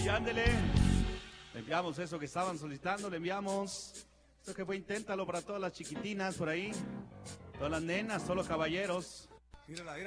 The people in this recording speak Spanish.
Y ándele. Le enviamos eso que estaban solicitando, le enviamos. Eso que fue, inténtalo para todas las chiquitinas por ahí. Todas las nenas, todos los caballeros.